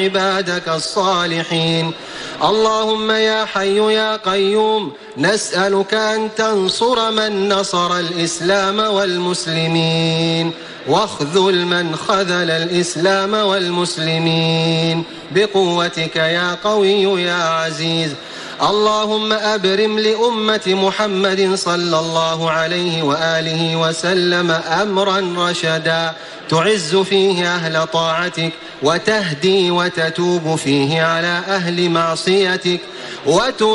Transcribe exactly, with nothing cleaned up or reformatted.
عبادك الصالحين. اللهم يا حي يا قيوم نسألك أن تنصر من نصر الإسلام والمسلمين، واخذل من خذل الإسلام والمسلمين بقوتك يا قوي يا عزيز. اللهم أبرم لأمة محمد صلى الله عليه وآله وسلم أمرا رشدا تعز فيه أهل طاعتك، وتهدي وتتوب فيه على أهل معصيتك، وت